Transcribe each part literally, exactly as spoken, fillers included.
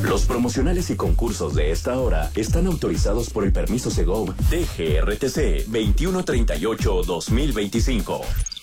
Los promocionales y concursos de esta hora están autorizados por el permiso Segov D G R T C veintiuno treinta y ocho guión dos mil veinticinco.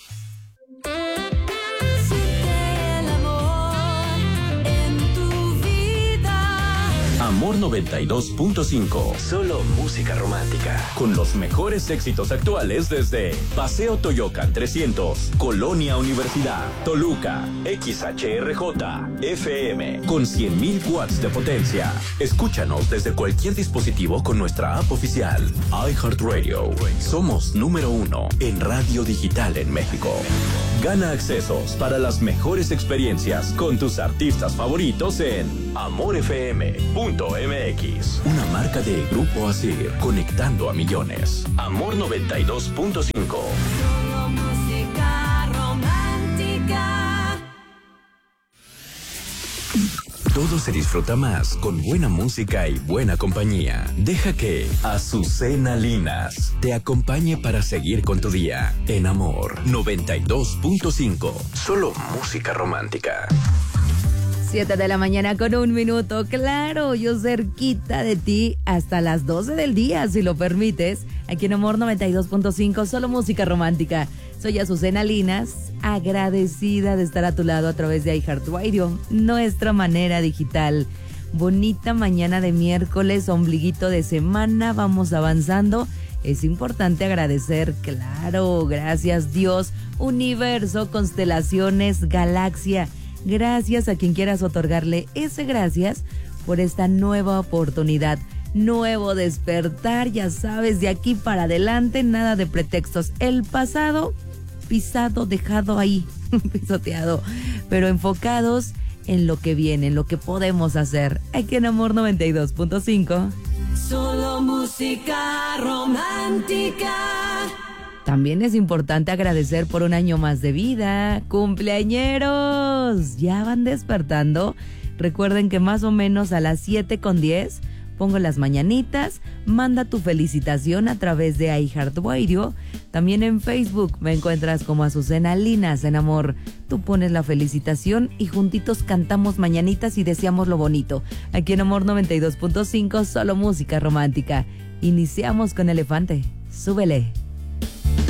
Amor noventa y dos punto cinco. Solo música romántica. Con los mejores éxitos actuales desde Paseo Toyocan trescientos, Colonia Universidad, Toluca, X H R J, F M, con cien mil watts de potencia. Escúchanos desde cualquier dispositivo con nuestra app oficial. iHeartRadio. Somos número uno en radio digital en México. Gana accesos para las mejores experiencias con tus artistas favoritos en amor f m punto m x. Una marca de Grupo Asir, conectando a millones. Amor noventa y dos punto cinco. Solo música romántica. Todo se disfruta más con buena música y buena compañía. Deja que Azucena Linas te acompañe para seguir con tu día en Amor noventa y dos punto cinco. Solo música romántica. Siete de la mañana con un minuto. Claro, yo cerquita de ti hasta las doce del día, si lo permites. Aquí en Amor noventa y dos punto cinco, solo música romántica. Soy Azucena Linas, agradecida de estar a tu lado a través de iHeartRadio, nuestra manera digital. Bonita mañana de miércoles, ombliguito de semana, vamos avanzando. Es importante agradecer, claro, gracias Dios, universo, constelaciones, galaxia. Gracias a quien quieras otorgarle ese gracias por esta nueva oportunidad, nuevo despertar, ya sabes, de aquí para adelante, nada de pretextos. El pasado pisado, dejado ahí, pisoteado, pero enfocados en lo que viene, en lo que podemos hacer. Aquí en Amor noventa y dos punto cinco. Solo música romántica. También es importante agradecer por un año más de vida. ¡Cumpleañeros! ¿Ya van despertando? Recuerden que más o menos a las siete con diez pongo las mañanitas. Manda tu felicitación a través de iHeartRadio. También en Facebook me encuentras como Azucena Linas en Amor. Tú pones la felicitación y juntitos cantamos mañanitas y deseamos lo bonito. Aquí en Amor noventa y dos punto cinco, solo música romántica. Iniciamos con Elefante. Súbele.